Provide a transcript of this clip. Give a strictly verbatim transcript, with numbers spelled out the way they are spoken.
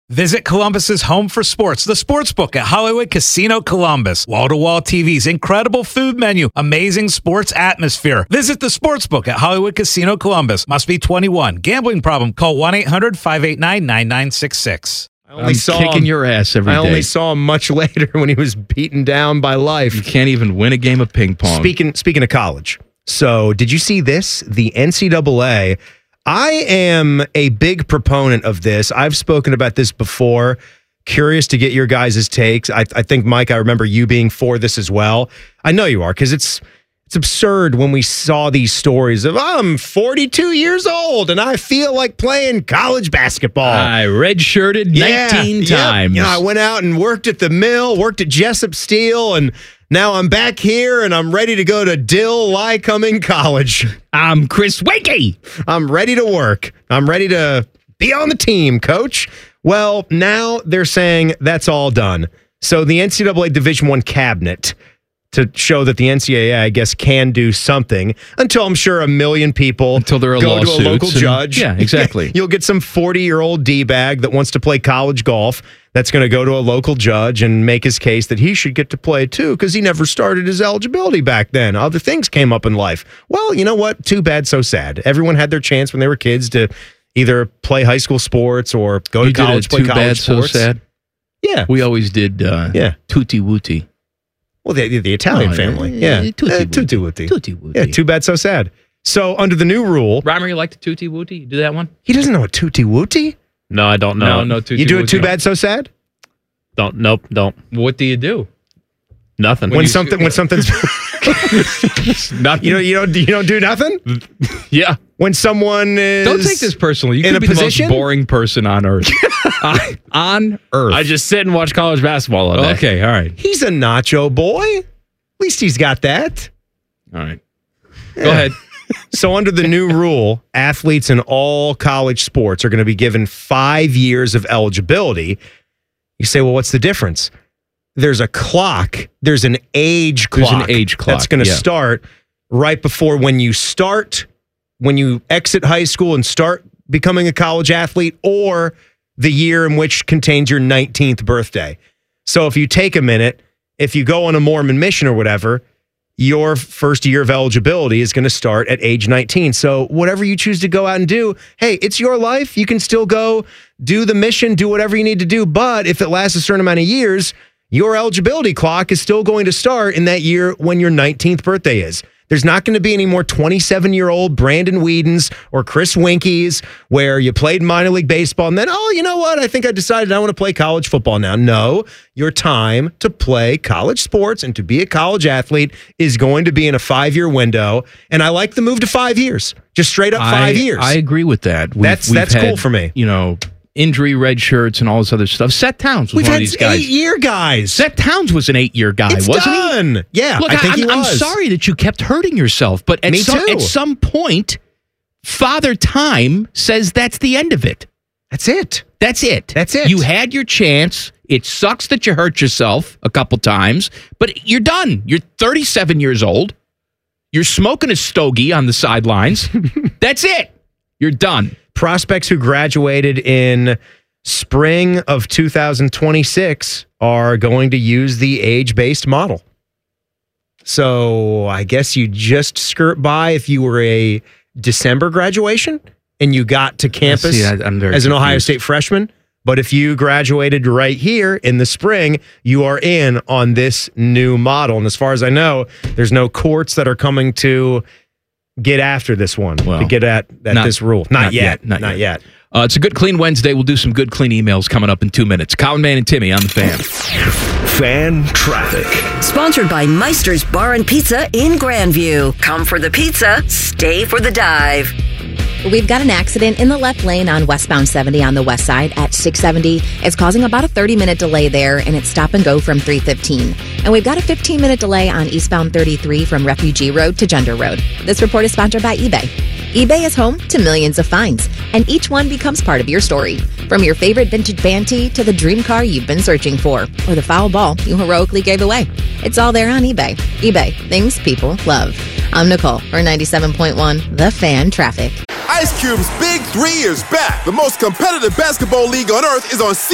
Visit Columbus's home for sports, the Sportsbook at Hollywood Casino Columbus. Wall-to-wall T Vs, incredible food menu, amazing sports atmosphere. Visit the Sportsbook at Hollywood Casino Columbus. Must be twenty-one. Gambling problem? Call one eight hundred five eight nine nine nine six six. I only I'm saw kicking him, your ass every I day. I only saw him much later when he was beaten down by life. You can't even win a game of ping pong. Speaking speaking of college, so did you see this? The N C double A. I am a big proponent of this. I've spoken about this before. Curious to get your guys' takes. I, I think, Mike, I remember you being for this as well. I know you are, because it's it's absurd when we saw these stories of, I'm forty-two years old and I feel like playing college basketball. I redshirted yeah, nineteen yep. times. You know, I went out and worked at the mill, worked at Jessup Steel, and now I'm back here and I'm ready to go to Dill Lycoming College. I'm Chris Wakey. I'm ready to work. I'm ready to be on the team, coach. Well, now they're saying that's all done. So the N C double A Division I cabinet, to show that the N C double A, I guess, can do something, until I'm sure a million people Until there are go to a local lawsuits and- judge. yeah, exactly. You'll get some forty-year-old D-bag that wants to play college golf that's going to go to a local judge and make his case that he should get to play too because he never started his eligibility back then. Other things came up in life. Well, you know what? Too bad, so sad. Everyone had their chance when they were kids to either play high school sports or go You to college, did play it too college bad, sports. so sad. Yeah. We always did uh, Yeah. tutti wooty. Well, the, the Italian Oh, family. yeah. Yeah. Tutti Uh, Wutti. Tutti Wutti. Tutti Wutti. Yeah, too bad, so sad. So under the new rule, Reimer, you like the tutti wooty? You do that one? he doesn't know what Tutti Wutti. No, I don't know. No, no tutti You do it Wutti. too bad, so sad? Don't. Nope. Don't. What do you do? Nothing. When you- something when something's Nothing. you know you don't you don't do nothing? Yeah. When someone is Don't take this personally. You in could a be position? the most boring person on earth. on, on earth. I just sit and watch college basketball all day. Okay, all right. He's a nacho boy. At least he's got that. All right. Go ahead. So under the new rule, athletes in all college sports are going to be given five years of eligibility. You say, well, what's the difference? There's a clock. There's an age There's clock. an age clock, That's going to yeah. start right before when you start, when you exit high school and start becoming a college athlete, or the year in which contains your nineteenth birthday. So if you take a minute, if you go on a Mormon mission or whatever, your first year of eligibility is going to start at age nineteen. So whatever you choose to go out and do, hey, it's your life. You can still go do the mission, do whatever you need to do. But if it lasts a certain amount of years, your eligibility clock is still going to start in that year when your nineteenth birthday is. There's not going to be any more twenty-seven-year-old Brandon Whedons or Chris Winkies where you played minor league baseball and then, oh, you know what? I think I decided I want to play college football now. No, your time to play college sports and to be a college athlete is going to be in a five-year window. And I like the move to five years, just straight up five I, years. I agree with that. We've, That's- we've that's cool had, for me. You know, injury red shirts and all this other stuff. Seth Towns was We've one had of these guys. eight-year guys. Seth Towns was an eight-year guy, It's wasn't done. he? Yeah, Look, I think I'm, he I'm was. sorry that you kept hurting yourself, but at Me some, too. at some point, Father Time says that's the end of it. That's it. That's it. That's it. You had your chance. It sucks that you hurt yourself a couple times, but you're done. You're thirty-seven years old. You're smoking a stogie on the sidelines. That's it. You're done. Prospects who graduated in spring of two thousand twenty-six are going to use the age-based model. So I guess you just skirt by if you were a December graduation and you got to campus See, I- I'm very as an Ohio confused. State freshman. But if you graduated right here in the spring, you are in on this new model. And as far as I know, there's no courts that are coming to get after this one, Well, to get at, at not- this rule. Not, not yet. yet, not Not yet. Uh, it's a good, clean Wednesday. We'll do some good, clean emails coming up in two minutes. Colin Man and Timmy on the Fan. Fan traffic. Sponsored by Meister's Bar and Pizza in Grandview. Come for the pizza, stay for the dive. We've got an accident in the left lane on westbound seventy on the west side at six seventy. It's causing about a thirty-minute delay there, and it's stop and go from three fifteen. And we've got a fifteen-minute delay on eastbound thirty-three from Refugee Road to Gender Road. This report is sponsored by eBay. eBay is home to millions of finds, and each one becomes part of your story. From your favorite vintage Banty to the dream car you've been searching for, or the foul ball you heroically gave away. It's all there on eBay. eBay, things people love. I'm Nicole for ninety-seven point one The Fan Traffic. Ice Cube's Big Three is back. The most competitive basketball league on earth is on C